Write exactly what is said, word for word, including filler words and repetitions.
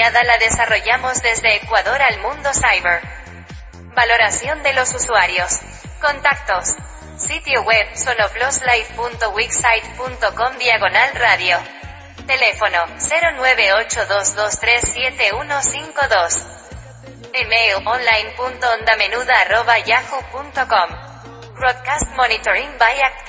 diseñada la desarrollamos desde Ecuador al mundo cyber. Valoración de los usuarios. Contactos. Sitio web sonoploslife punto wixsite punto com diagonal radio. Teléfono cero nueve ocho dos dos tres siete uno cinco dos. Email online punto ondamenuda arroba yahoo punto com. Broadcast monitoring by Act